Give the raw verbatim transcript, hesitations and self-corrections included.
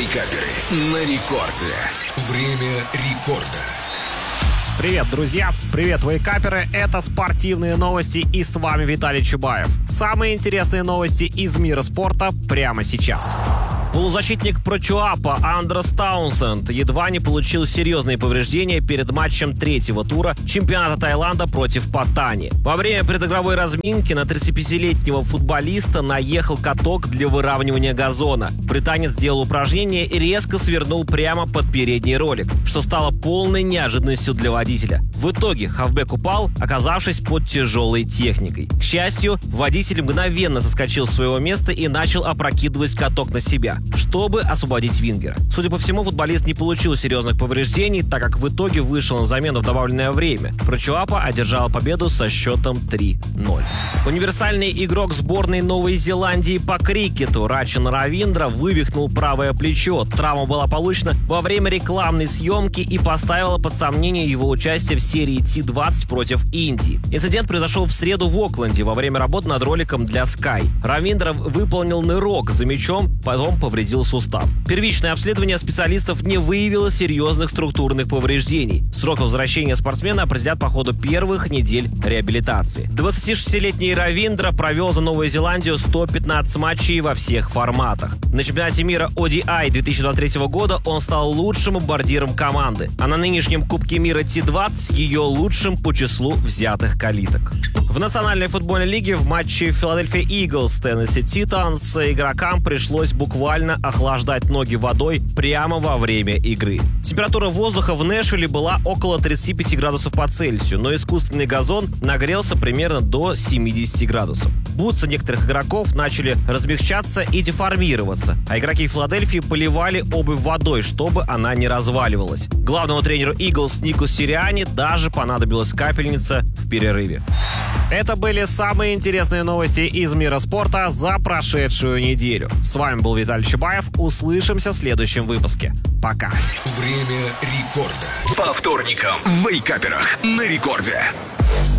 Вейкаперы на рекорде. Время рекорда. Привет, друзья! Привет, вейкаперы! Это спортивные новости, и с вами Виталий Чубаев. Самые интересные новости из мира спорта прямо сейчас. Полузащитник Прочуапа Андрес Таунсенд едва не получил серьезные повреждения перед матчем третьего тура чемпионата Таиланда против Паттани. Во время предигровой разминки на тридцатипятилетнего футболиста наехал каток для выравнивания газона. Британец сделал упражнение и резко свернул прямо под передний ролик, что стало полной неожиданностью для водителя. В итоге хавбек упал, оказавшись под тяжелой техникой. К счастью, водитель мгновенно соскочил с своего места и начал опрокидывать каток на себя, чтобы освободить вингера. Судя по всему, футболист не получил серьезных повреждений, так как в итоге вышел на замену в добавленное время. Прочуапа одержала победу со счетом три ноль. Универсальный игрок сборной Новой Зеландии по крикету Рачин Равиндра вывихнул правое плечо. Травма была получена во время рекламной съемки и поставила под сомнение его участие в серии Ти двадцать против Индии. Инцидент произошел в среду в Окленде во время работы над роликом для Sky. Равиндра выполнил нырок за мячом, потом повредил сустав. Первичное обследование специалистов не выявило серьезных структурных повреждений. Срок возвращения спортсмена определят по ходу первых недель реабилитации. двадцатишестилетний Равиндра провел за Новую Зеландию сто пятнадцать матчей во всех форматах. На чемпионате мира О Ди Ай две тысячи двадцать третьего года он стал лучшим бомбардиром команды, а на нынешнем Кубке мира Ти двадцать ее лучшим по числу взятых калиток. В Национальной футбольной лиге в матче Филадельфия Иглс Теннесси Титанс игрокам пришлось буквально охлаждать ноги водой прямо во время игры. Температура воздуха в Нэшвилле была около тридцати пяти градусов по Цельсию, но искусственный газон нагрелся примерно до семидесяти градусов. Бутсы некоторых игроков начали размягчаться и деформироваться, а игроки Филадельфии поливали обувь водой, чтобы она не разваливалась. Главному тренеру Иглс Нику Сириани даже понадобилась капельница в перерыве. Это были самые интересные новости из мира спорта за прошедшую неделю. С вами был Виталий Чубаев. Услышимся в следующем выпуске. Пока. Время рекорда. По вторникам в Вейкаперах на рекорде.